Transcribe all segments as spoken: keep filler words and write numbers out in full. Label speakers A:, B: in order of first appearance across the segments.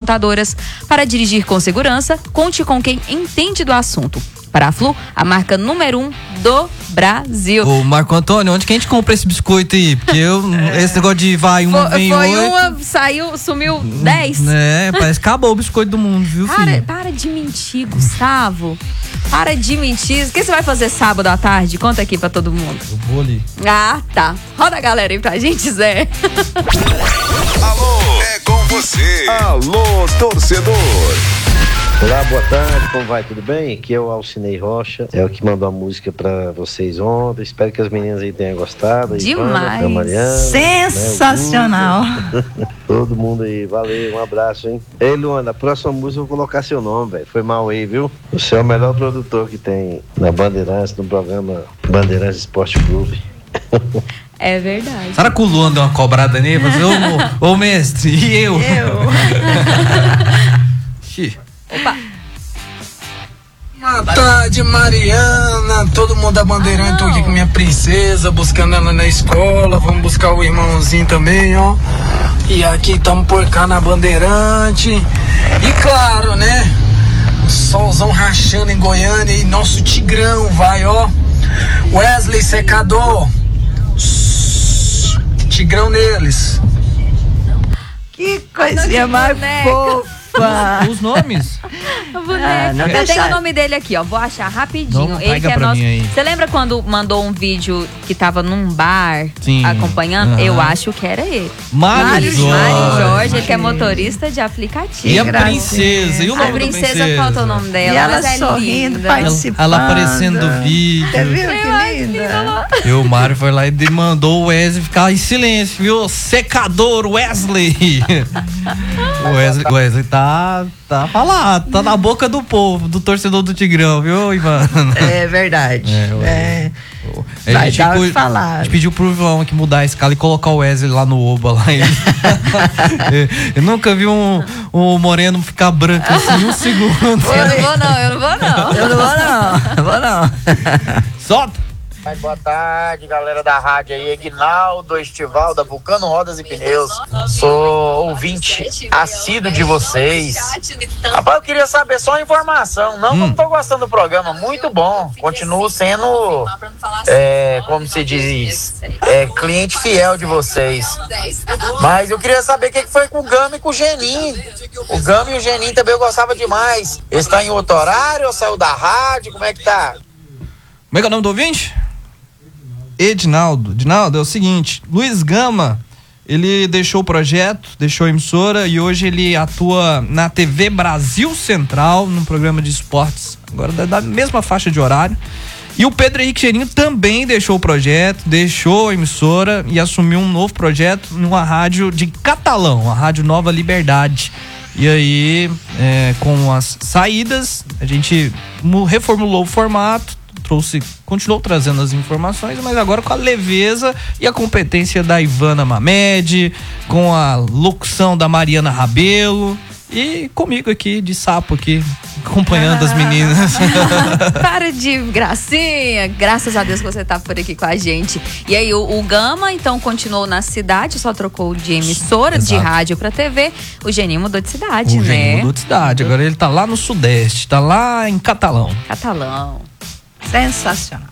A: montadoras. Para dirigir com segurança, conte com quem entende do assunto. Para a Flu, a marca número um do Brasil.
B: Ô, Marco Antônio, onde que a gente compra esse biscoito aí? Porque eu, é. esse negócio de vai uma,
A: foi,
B: vem
A: foi
B: oito.
A: uma, saiu, sumiu dez.
B: É, parece que acabou o biscoito do mundo, viu,
A: para,
B: filho?
A: para de mentir, Gustavo. Para de mentir. O que você vai fazer sábado à tarde? Conta aqui pra todo mundo.
B: Eu vou ali.
A: Ah, tá. Roda a galera aí pra gente, Zé.
C: Alô, é com você. Alô, torcedor.
D: Olá, boa tarde, como vai? Tudo bem? Aqui é o Alcinei Rocha, é o que mandou a música pra vocês ontem. Espero que as meninas aí tenham gostado.
A: Demais!
D: Ivana, a Mariana,
E: sensacional!
D: Né, todo mundo aí, valeu, um abraço, hein? Ei, Luana, a próxima música eu vou colocar seu nome, velho. Foi mal aí, viu? Você é o melhor produtor que tem na Bandeirantes, no programa Bandeirantes Esporte Clube.
A: É verdade.
B: Será que o Luan deu uma cobrada nele? Ô, ô, mestre, e eu?
E: Eu.
A: Opa!
F: Boa tarde, Mariana, todo mundo da Bandeirante, ah, tô aqui com minha princesa, buscando ela na escola, vamos buscar o irmãozinho também, ó. E aqui estamos por cá na Bandeirante. E claro, né, o solzão rachando em Goiânia e nosso Tigrão vai, ó. Wesley Secador, Tigrão neles.
E: Que coisinha mais fofa.
B: Os nomes?
A: Ah, não eu tenho o nome dele aqui, ó. Vou achar rapidinho.
B: Não,
A: Ele que é
B: pra
A: nosso.
B: Mim aí.
A: Você lembra quando mandou um vídeo que tava num bar? Sim. Acompanhando? Uhum. Eu acho que era ele.
B: Mário Jorge.
A: Mário Jorge, ele que é motorista de aplicativo.
B: E a princesa? E o nome
A: a princesa,
B: da princesa?
A: Falta o nome dela.
E: E ela
A: mas é
E: sorrindo,
A: linda.
E: participando.
B: Ela, ela aparecendo no vídeo.
E: Você viu que linda?
B: E o Mário foi lá e mandou o Wesley ficar em silêncio, viu? Secador Wesley. O Wesley, o Wesley tá... Tá falado, tá na boca do povo, do torcedor do Tigrão, viu, Ivan?
E: É verdade. É,
B: é.
E: Vai
B: a, gente
E: dar
B: pediu,
E: o que falar.
B: A gente pediu pro João aqui mudar a escala e colocar o Wesley lá no Oba. Lá. Eu nunca vi um, um moreno ficar branco assim um segundo.
A: Eu não vou não, eu não vou não.
E: Eu não vou não, eu vou não.
B: Solta!
G: Boa tarde, galera da rádio aí, Aguinaldo Estival, da Vulcano Rodas e Pneus. Sou ouvinte assíduo de vocês. Rapaz, eu queria saber só uma informação. Não, hum. não tô gostando do programa, muito bom. Continuo sendo, é, como se diz, é, cliente fiel de vocês. Mas eu queria saber o que foi com o Gama e com o Geninho. O Gama e o Geninho também eu gostava demais. Ele está em outro horário ou saiu da rádio? Como é que tá?
B: Como é que é o nome do ouvinte? Edinaldo. Edinaldo, é o seguinte, Luiz Gama, ele deixou o projeto, deixou a emissora e hoje ele atua na T V Brasil Central, num programa de esportes, agora da, da mesma faixa de horário. E o Pedro Henrique Cheirinho também deixou o projeto, deixou a emissora e assumiu um novo projeto numa rádio de Catalão, a Rádio Nova Liberdade. E aí, é, com as saídas, a gente reformulou o formato, trouxe, continuou trazendo as informações, mas agora com a leveza e a competência da Ivana Mamed, com a locução da Mariana Rabelo e comigo aqui, de sapo aqui, acompanhando ah, as meninas.
A: Para de gracinha, graças a Deus que você tá por aqui com a gente. E aí, o, o Gama, então, continuou na cidade, só trocou de emissora, exato, de rádio pra T V. O Geninho mudou de cidade,
B: o
A: né? O
B: Geninho mudou de cidade, agora ele tá lá no Sudeste, tá lá em Catalão.
A: Catalão.
E: Sensacional.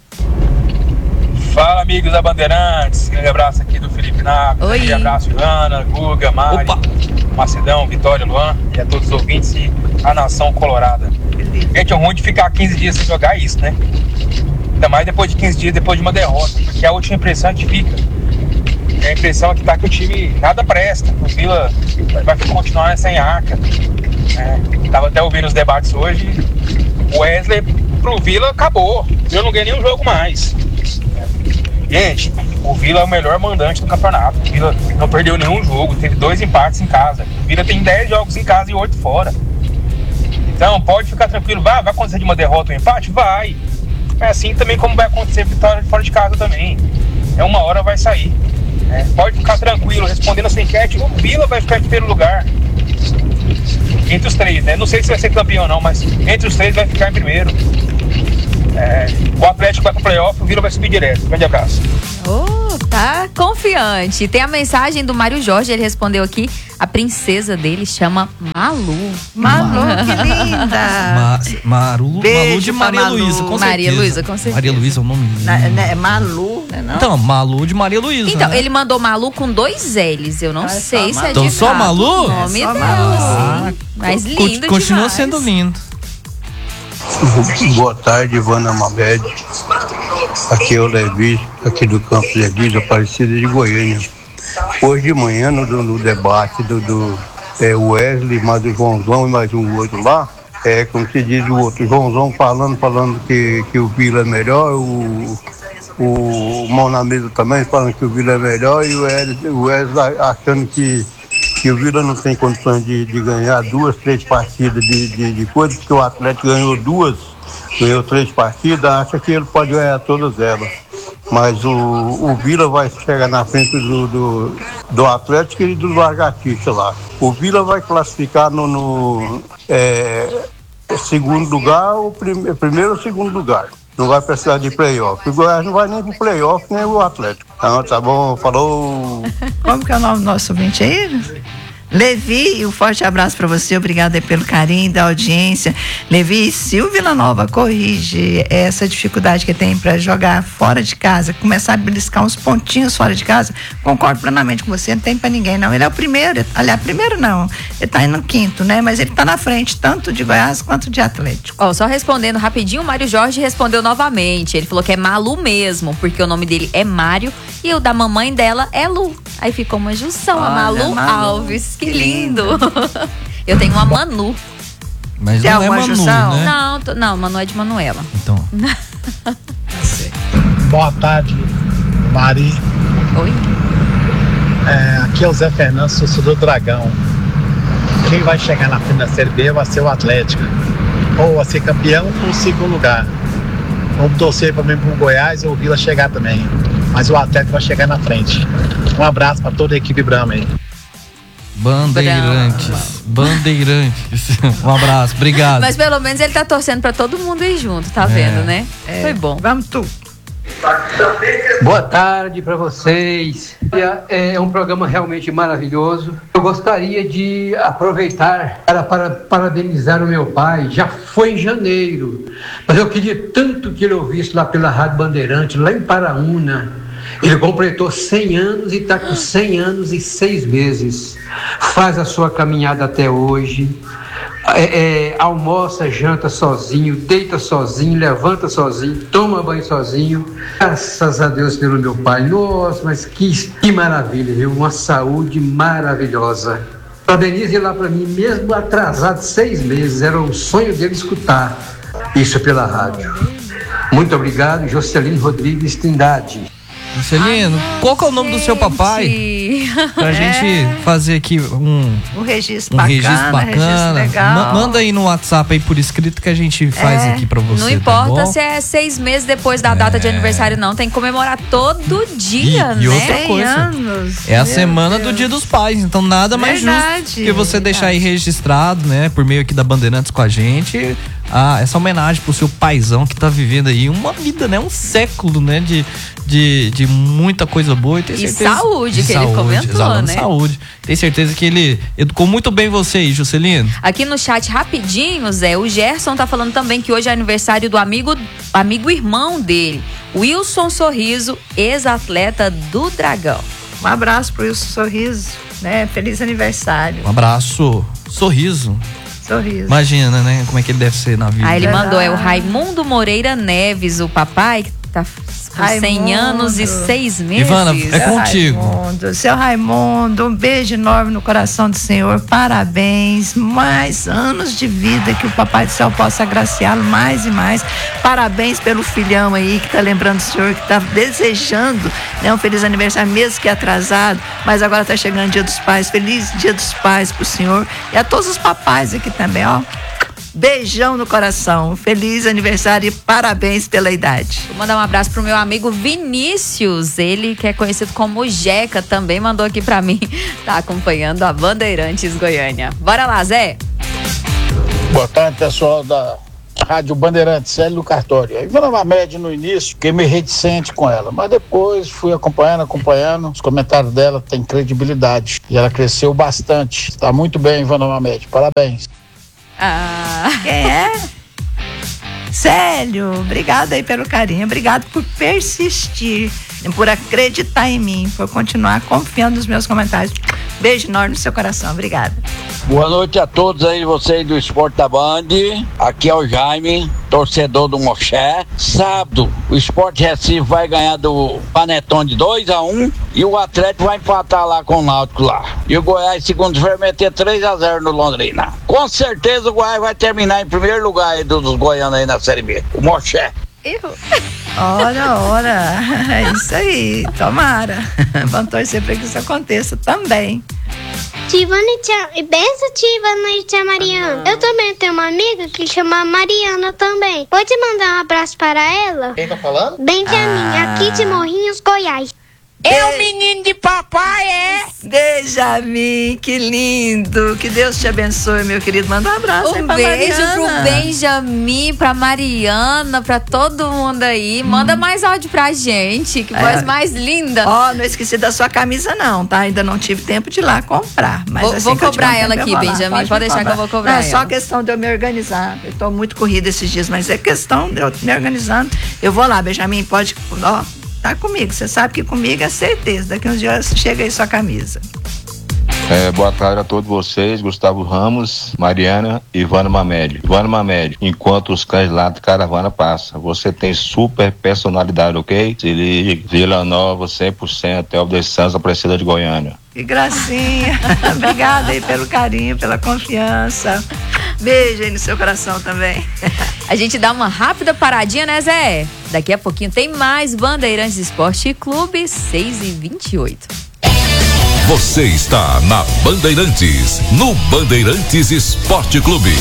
H: Fala, amigos da Bandeirantes. Grande abraço aqui do Felipe Naves. Grande abraço, Ivana, Guga, Mari, Opa. Macedão, Vitória, Luan e a todos os ouvintes e a nação colorada. Gente, é ruim de ficar quinze dias sem jogar isso, né? Ainda mais depois de quinze dias, depois de uma derrota. Porque a última impressão a gente fica. A impressão é que tá que o time nada presta. O Vila vai continuar sem arca. É, tava até ouvindo os debates hoje. O Wesley pro Vila acabou. Eu não ganhei nenhum jogo mais. Gente, o Vila é o melhor mandante do campeonato. O Vila não perdeu nenhum jogo, teve dois empates em casa. O Vila tem dez jogos em casa e oito fora. Então pode ficar tranquilo. Vai, vai acontecer de uma derrota ou um empate? Vai. É assim também como vai acontecer vitória fora de casa também. É uma hora vai sair. É, pode ficar tranquilo, respondendo essa enquete, o Vila vai ficar em primeiro lugar. Entre os três, né? Não sei se vai ser campeão ou não, mas entre os três vai ficar em primeiro. É, o Atlético vai pro playoff, o Vila vai subir direto. Grande abraço.
A: Oh, tá confiante. Tem a mensagem do Mário Jorge, ele respondeu aqui, a princesa dele chama Malu.
E: Malu, que linda.
B: Ma, Maru,
E: Beijo
B: Malu de Maria
E: pra Malu.
B: Luísa, com
A: Maria
B: certeza.
A: Luísa, com certeza.
B: Maria Luísa é o nome.
E: Na, né, é Malu, né? Não?
B: Então, Malu de Maria Luísa.
A: Então,
B: né?
A: ele mandou Malu com dois L's. Eu não
E: Ah, é
A: sei
E: só
A: se é
B: Então,
A: de
B: só
A: fato
B: Malu?
A: o nome
E: É só
A: dela.
E: Malu.
B: Ah,
A: Mas
B: co-
A: lindo
B: Continua
A: demais.
B: sendo lindo.
I: Boa tarde, Ivana Mamed. Aqui é o Levi, aqui do Campos Elísio, Aparecida de Goiânia. Hoje de manhã, no, no debate do, do é, Wesley, mais o Joãozão e mais um outro lá, é como se diz o outro, Joãozão falando, falando que, que o Vila é melhor, o, o Mão na Mesa também falando que o Vila é melhor e o Wesley, o Wesley achando que que o Vila não tem condições de, de ganhar duas, três partidas de, de, de coisa, porque o Atlético ganhou duas, ganhou três partidas, acha que ele pode ganhar todas elas. Mas o, o Vila vai chegar na frente do, do, do Atlético e do Lagartixa lá. O Vila vai classificar no, no é, segundo lugar, ou prim, primeiro ou segundo lugar. Não vai precisar de playoff. O Goiás não vai nem pro playoff, nem o Atlético. Então, tá bom, falou.
E: Como que é o nome do nosso ouvinte aí? Levi, um forte abraço para você, obrigada pelo carinho da audiência. Levi, se o Vila Nova corrige essa dificuldade que tem para jogar fora de casa, começar a beliscar uns pontinhos fora de casa, concordo plenamente com você, não tem para ninguém não. Ele é o primeiro, aliás, primeiro não, ele tá indo no quinto, né? Mas ele tá na frente, tanto de Goiás quanto de Atlético.
A: Ó, só respondendo rapidinho, o Mário Jorge respondeu novamente. Ele falou que é Malu mesmo, porque o nome dele é Mário e o da mamãe dela é Lu. Aí ficou uma junção, a
E: Olha,
A: Malu,
E: Malu.
A: Alves. Que lindo. Eu tenho uma Manu.
B: Mas
E: Tem
B: não é
E: alguma
B: Manu,
E: junção?
B: né?
A: Não, tô- não, Manu é de Manuela.
B: Então,
J: Boa tarde, Mari.
A: Oi?
J: É, aqui é o Zé Fernando, sou do Dragão. Quem vai chegar na frente da Série B vai ser o Atlético. Ou vai ser campeão ou segundo lugar. Vamos torcer para mim pro Goiás e o Vila chegar também. Mas o Atlético vai chegar na frente. Um abraço para toda a equipe Brahma aí.
B: Bandeirantes. Bandeirantes. Um abraço, obrigado.
A: Mas pelo menos ele tá torcendo pra todo mundo ir junto, tá
B: É.
A: vendo, né? Foi bom.
E: Vamos tu.
K: Boa tarde para vocês. É um programa realmente maravilhoso. Eu gostaria de aproveitar para, para parabenizar o meu pai. Já foi em janeiro, mas eu queria tanto que ele ouvisse lá pela Rádio Bandeirante, lá em Paraúna. Ele completou cem anos e está com cem anos e seis meses. Faz a sua caminhada até hoje. É, é, almoça, janta sozinho, deita sozinho, levanta sozinho, toma banho sozinho. Graças a Deus pelo meu pai. Nossa, mas que, que maravilha, viu? Uma saúde maravilhosa. Parabenize lá para mim, mesmo atrasado seis meses, era um sonho dele escutar isso pela rádio. Muito obrigado, Jocelyn Rodrigues Trindade.
B: Marcelino, qual que é o nome do seu papai? Pra
E: É.
B: gente fazer aqui um,
E: Um registro
B: um
E: bacana,
B: registro bacana.
E: registro legal.
B: Ma- manda aí no WhatsApp aí por escrito que a gente faz
A: É,
B: aqui pra você.
A: Não
B: tá
A: importa
B: bom?
A: se é seis meses depois da data de aniversário, não. Tem que comemorar todo dia,
B: E- e
A: né?
B: outra coisa,
E: anos.
B: É a
E: Meu
B: semana
E: Deus.
B: do Dia dos Pais, então nada mais
E: Verdade,
B: justo que você deixar aí registrado, né, por meio aqui da Bandeirantes com a gente, a, essa homenagem pro seu paizão que tá vivendo aí uma vida, né, um século, né, de, de, de muita coisa boa. E, tenho
A: E
B: certeza-
A: saúde,
B: de
A: que ele comentou,
B: exalando
A: né?
B: saúde. Tenho certeza que ele educou muito bem você aí, Juscelino.
A: Aqui no chat, rapidinho, Zé, o Gerson tá falando também que hoje é aniversário do amigo, amigo irmão dele, Wilson Sorriso, ex-atleta do Dragão.
E: Um abraço pro Wilson Sorriso, né? Feliz aniversário.
B: Um abraço, sorriso.
E: Sorriso.
B: Imagina, né, como é que ele deve ser na vida.
A: Aí ele mandou, é o Raimundo Moreira Neves, o papai, que tá com cem
E: Raimundo.
A: anos e seis meses.
B: Ivana, é
E: Seu
B: contigo.
E: Raimundo, seu Raimundo, um beijo enorme no coração do Senhor, parabéns, mais anos de vida, que o Papai do Céu possa agraciá-lo mais e mais, parabéns pelo filhão aí que tá lembrando o Senhor, que tá desejando, né, um feliz aniversário, mesmo que atrasado, mas agora tá chegando o Dia dos Pais, feliz Dia dos Pais pro Senhor e a todos os papais aqui também, ó. Beijão no coração, feliz aniversário e parabéns pela idade.
A: Vou mandar um abraço pro meu amigo Vinícius, ele que é conhecido como Jeca, também mandou aqui pra mim, tá acompanhando a Bandeirantes Goiânia. Bora lá, Zé.
L: Boa tarde, pessoal da Rádio Bandeirantes, Célio do Cartório. A Ivana Mamed no início, fiquei meio reticente com ela, mas depois fui acompanhando, acompanhando, os comentários dela têm credibilidade e ela cresceu bastante. Está muito bem, Ivana Mamed, parabéns.
A: Ah.
E: Quem é? Célio, obrigado aí pelo carinho, obrigado por persistir, por acreditar em mim, por continuar confiando nos meus comentários. Beijo enorme no seu coração, obrigada.
M: Boa noite a todos aí, vocês do Esporte da Band. Aqui é o Jaime, torcedor do Moché. Sábado, o Sport Recife vai ganhar do Panetone de dois a um e o Atlético vai empatar lá com o Náutico lá. E o Goiás, segundo vai meter três a zero no Londrina. Com certeza o Goiás vai terminar em primeiro lugar aí dos, dos goianos aí na Série B, o Moché.
E: Errou. Ora, ora, é isso aí, tomara. Vamos torcer para que isso aconteça também.
N: Tivana e tia, e benção, Tivana e tia Mariana. Eu também tenho uma amiga que chama Mariana também. Pode mandar um abraço para ela?
O: Quem tá falando?
N: Benjamin, ah. aqui de Morrinhos, Goiás.
E: É o menino de papai, é? Benjamin, que lindo. Que Deus te abençoe, meu querido. Manda um abraço
A: um
E: aí pra
A: beijo
E: Mariana.
A: pro Benjamin, pra Mariana, pra todo mundo aí. Hum. Manda mais áudio pra gente. Que voz é. mais linda.
E: Ó, oh, não esqueci da sua camisa não, tá? Ainda não tive tempo de ir lá comprar. Mas
A: vou
E: assim
A: vou cobrar
E: um
A: ela aqui, Benjamin. Pode, Pode deixar cobrar. que eu vou cobrar
E: não,
A: ela.
E: É só questão de eu me organizar. Eu tô muito corrida esses dias, mas é questão de eu me organizando. Eu vou lá, Benjamin, pode... Ó, tá comigo, você sabe que comigo é certeza. Daqui uns dias chega aí sua camisa.
P: É, boa tarde a todos vocês, Gustavo Ramos, Mariana e Ivana Mamed. Ivana Mamed, enquanto os cães lá de caravana passam, você tem super personalidade, ok? Se liga, Vila Nova, cem por cento, Elber de Santos, Aparecida de Goiânia.
E: Que gracinha. Obrigada aí pelo carinho, pela confiança. Beijo aí no seu coração também.
A: A gente dá uma rápida paradinha, né, Zé? Daqui a pouquinho tem mais Bandeirantes Esporte Clube, seis e vinte e oito.
Q: Você está na Bandeirantes, no Bandeirantes Esporte Clube.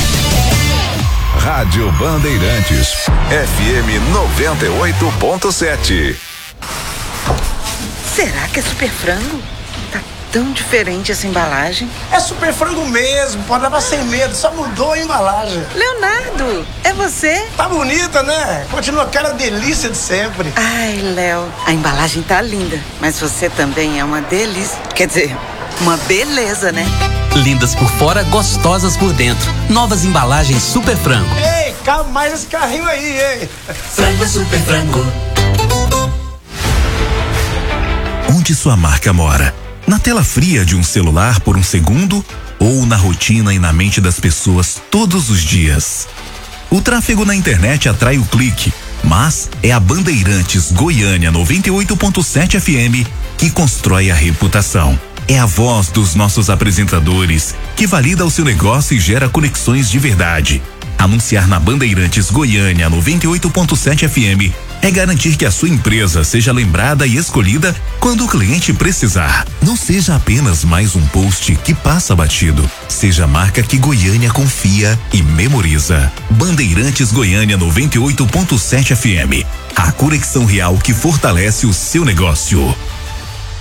C: Rádio Bandeirantes, F M noventa e oito ponto sete.
R: Será que é super frango? Tá tão diferente essa embalagem.
S: É super frango mesmo, pode levar sem medo, só mudou a embalagem.
R: Leonardo, é você?
S: Tá bonita, né? Continua aquela delícia de sempre.
R: Ai, Léo, a embalagem tá linda, mas você também é uma delícia. Quer dizer, uma beleza, né?
T: Lindas por fora, gostosas por dentro. Novas embalagens Super Frango.
S: Ei, calma mais esse carrinho aí, hein?
T: Frango Super Frango.
U: Onde sua marca mora? Na tela fria de um celular por um segundo ou na rotina e na mente das pessoas todos os dias? O tráfego na internet atrai o clique, mas é a Bandeirantes Goiânia noventa e oito ponto sete F M que constrói a reputação. É a voz dos nossos apresentadores que valida o seu negócio e gera conexões de verdade. Anunciar na Bandeirantes Goiânia noventa e oito ponto sete F M é garantir que a sua empresa seja lembrada e escolhida quando o cliente precisar. Não seja apenas mais um post que passa batido. Seja a marca que Goiânia confia e memoriza. Bandeirantes Goiânia noventa e oito ponto sete F M. A conexão real que fortalece o seu negócio.